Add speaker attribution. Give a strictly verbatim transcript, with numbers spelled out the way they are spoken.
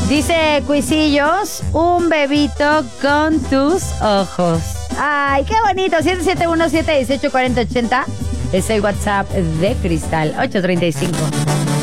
Speaker 1: Dice Cuisillos, un bebito con tus ojos. Ay, qué bonito. siete siete uno siete uno ocho cuatro cero ochenta es el WhatsApp de Cristal. ocho treinta y cinco.